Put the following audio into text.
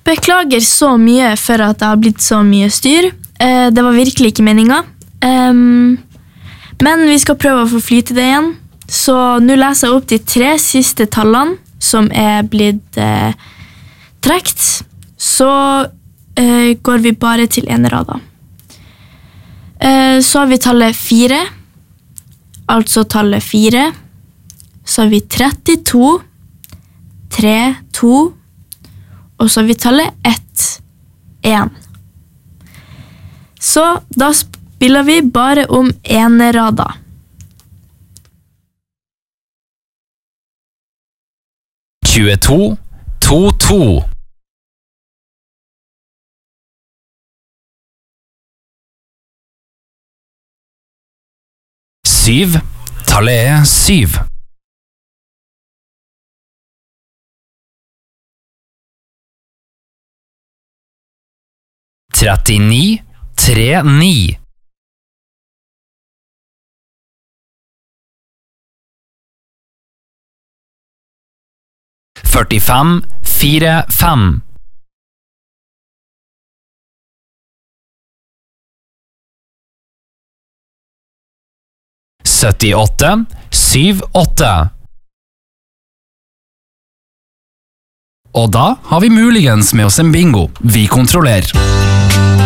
beklager så mye for at det har blitt så mye styr. Det var virkelig ikke meningen. Men vi skal prøve å få flyt i det igjen. Så nå leser jeg opp de 3 siste tallene som blitt trekt. Så går vi bare til eneradda. Så har vi tallet 4, altså tallet 4. Så har vi 32, 3, 2, og så har vi tallet 1, 1. Så da spiller vi bare om eneradda. «22, 22». «7», tallet 7. «39, 3, 9». «45, 4, 5». «78, 7, 8». Og da har vi muligens med oss en bingo. Vi kontrollerer.